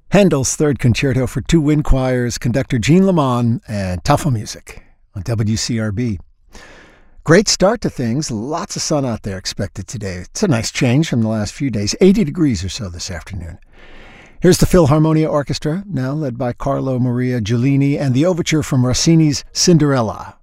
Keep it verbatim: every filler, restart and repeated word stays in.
Handel's Third Concerto for Two Wind Choirs, conductor Jean Lamont, and Tafel Music on W C R B. Great start to things. Lots of sun out there expected today. It's a nice change from the last few days. eighty degrees or so this afternoon. Here's the Philharmonia Orchestra, now led by Carlo Maria Giulini, and the overture from Rossini's Cinderella.